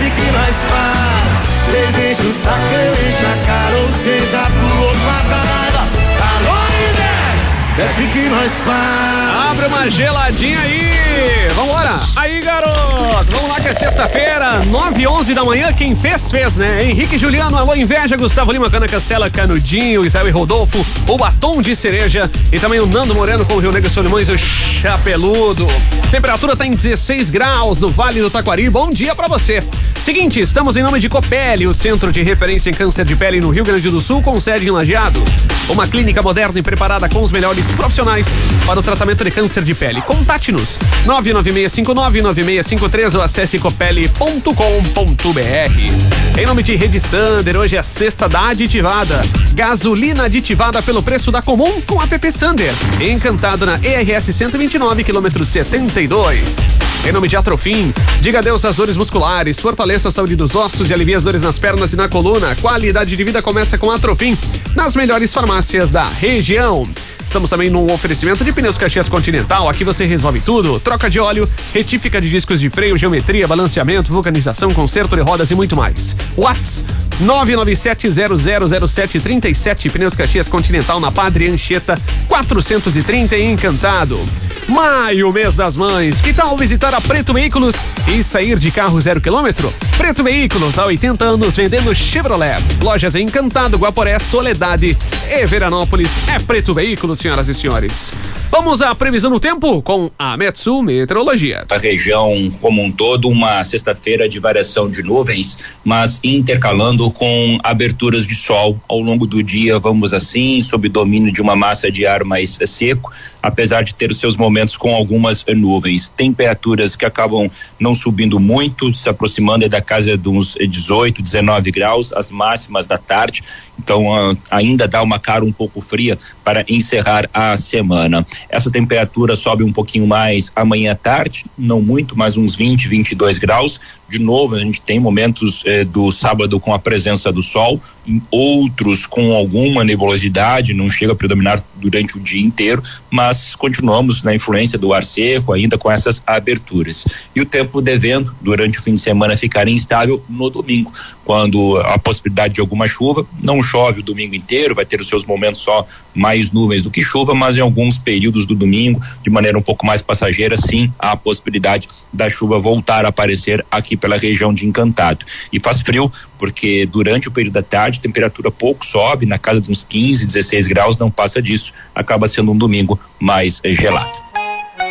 que nós para. Cês deixam o saco, eu encho a cara, ou cês atuam, passa raiva. Alô, é que nós para. Abre uma geladinha aí. Vambora. Aí, garoto. Vamos lá que é sexta-feira, 9h11 da manhã. Quem fez, né? Henrique e Juliano, alô Inveja, Gustavo Lima, Cana Castela, Canudinho, Isael e Rodolfo, o Batom de Cereja e também o Nando Moreno com o Rio Negro Solimões, o Chapeludo. Temperatura tá em 16 graus no Vale do Taquari. Bom dia pra você. Seguinte, estamos em nome de Copeli, o centro de referência em câncer de pele no Rio Grande do Sul, com sede em Lajeado. Uma clínica moderna e preparada com os melhores profissionais para o tratamento de câncer de pele. Contate-nos 996599653 ou acesse copeli.com.br. Em nome de Rede Sander, hoje é a sexta da aditivada. Gasolina aditivada pelo preço da Comum com app Sander. Encantado na ERS 129, quilômetro 72. Em nome de Atrofim, diga adeus às dores musculares, fortaleça a saúde dos ossos e alivia as dores nas pernas e na coluna. Qualidade de vida começa com Atrofim, nas melhores farmácias da região. Estamos também num oferecimento de Pneus Caxias Continental. Aqui você resolve tudo: troca de óleo, retífica de discos de freio, geometria, balanceamento, vulcanização, conserto de rodas e muito mais. Whats 997-000737. Pneus Caxias Continental, na Padre Anchieta 430, em Encantado. Maio, mês das mães. Que tal visitar a Preto Veículos e sair de carro 0 km? Preto Veículos, há 80 anos vendendo Chevrolet. Lojas em Encantado, Guaporé, Soledade e Veranópolis. É Preto Veículos, senhoras e senhores. Vamos à previsão do tempo com a Metsu Meteorologia. A região como um todo, uma sexta-feira de variação de nuvens, mas intercalando com aberturas de sol. Ao longo do dia, vamos assim, sob domínio de uma massa de ar mais seco, apesar de ter os seus momentos com algumas nuvens. Temperaturas que acabam não subindo muito, se aproximando da casa de uns 18, 19 graus, as máximas da tarde. Então, ainda dá uma cara um pouco fria para encerrar a semana. Essa temperatura sobe um pouquinho mais amanhã à tarde, não muito, mas uns 20, 22 graus. De novo, a gente tem momentos do sábado com a presença do sol, em outros com alguma nebulosidade, não chega a predominar durante o dia inteiro, mas continuamos na influência do ar seco, ainda com essas aberturas. E o tempo devendo, durante o fim de semana, ficar instável no domingo, quando a possibilidade de alguma chuva. Não chove o domingo inteiro, vai ter os seus momentos só mais nuvens do que chuva, mas em alguns períodos do domingo, de maneira um pouco mais passageira, sim, há a possibilidade da chuva voltar a aparecer aqui pela região de Encantado. E faz frio, porque durante o período da tarde a temperatura pouco sobe, na casa de uns 15, 16 graus, não passa disso, acaba sendo um domingo mais gelado.